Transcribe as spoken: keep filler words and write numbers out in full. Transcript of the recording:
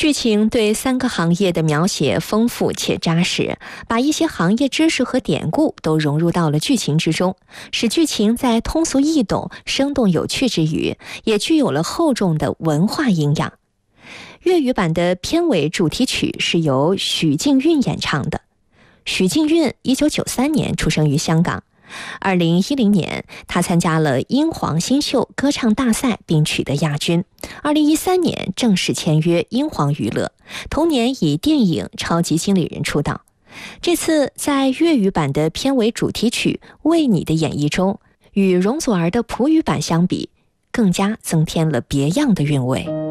剧情对三个行业的描写丰富且扎实，把一些行业知识和典故都融入到了剧情之中，使剧情在通俗易懂、生动有趣之余，也具有了厚重的文化营养。粤语版的片尾主题曲是由许静韵演唱的。许静韵一九九三年出生于香港，二零一零年，他参加了英皇新秀歌唱大赛并取得亚军。二零一三年正式签约英皇娱乐，同年以电影《超级经理人》出道。这次在粤语版的片尾主题曲《为你》的演绎中，与容祖儿的普语版相比，更加增添了别样的韵味。